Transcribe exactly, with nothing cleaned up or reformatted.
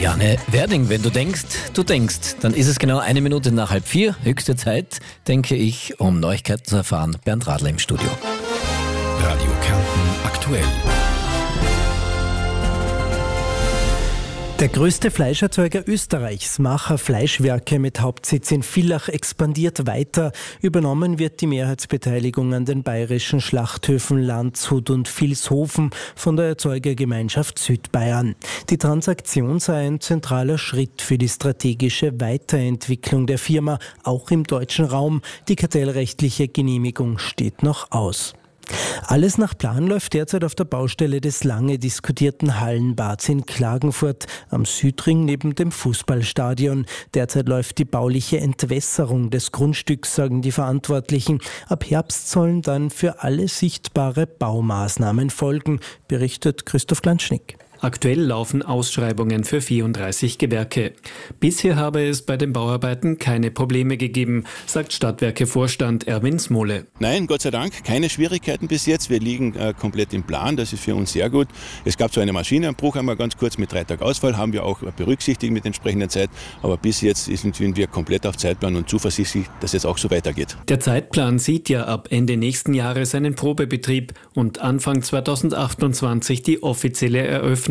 Christiane Werding, wenn du denkst, du denkst, dann ist es genau eine Minute nach halb vier. Höchste Zeit, denke ich, um Neuigkeiten zu erfahren. Bernd Radler im Studio. Radio Kärnten aktuell. Der größte Fleischerzeuger Österreichs, Macher Fleischwerke mit Hauptsitz in Villach, expandiert weiter. Übernommen wird die Mehrheitsbeteiligung an den bayerischen Schlachthöfen Landshut und Vilshofen von der Erzeugergemeinschaft Südbayern. Die Transaktion sei ein zentraler Schritt für die strategische Weiterentwicklung der Firma, auch im deutschen Raum. Die kartellrechtliche Genehmigung steht noch aus. Alles nach Plan läuft derzeit auf der Baustelle des lange diskutierten Hallenbads in Klagenfurt am Südring neben dem Fußballstadion. Derzeit läuft die bauliche Entwässerung des Grundstücks, sagen die Verantwortlichen. Ab Herbst sollen dann für alle sichtbare Baumaßnahmen folgen, berichtet Christoph Glanschnick. Aktuell laufen Ausschreibungen für vierunddreißig Gewerke. Bisher habe es bei den Bauarbeiten keine Probleme gegeben, sagt Stadtwerke-Vorstand Erwin Smole. Nein, Gott sei Dank, keine Schwierigkeiten bis jetzt. Wir liegen äh, komplett im Plan, das ist für uns sehr gut. Es gab so einen Maschinenbruch einmal ganz kurz mit drei Tagen Ausfall, haben wir auch berücksichtigt mit entsprechender Zeit. Aber bis jetzt sind wir komplett auf Zeitplan und zuversichtlich, dass es auch so weitergeht. Der Zeitplan sieht ja ab Ende nächsten Jahres einen Probebetrieb und Anfang zweitausendachtundzwanzig die offizielle Eröffnung